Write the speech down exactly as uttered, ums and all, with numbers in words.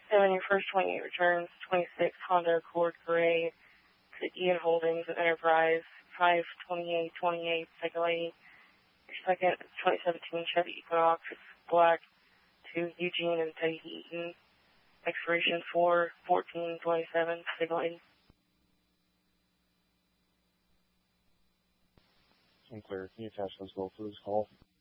seven, your first twenty-eight returns, twenty-six Honda Accord Gray to Ian Holdings at Enterprise, five twenty-eight twenty-eight, second lady. Your second, twenty seventeen Chevy Equinox, black, to Eugene and Peggy Eaton. Expiration four fourteen twenty-seven, second lady. Sinclair, can you attach those goals to this call?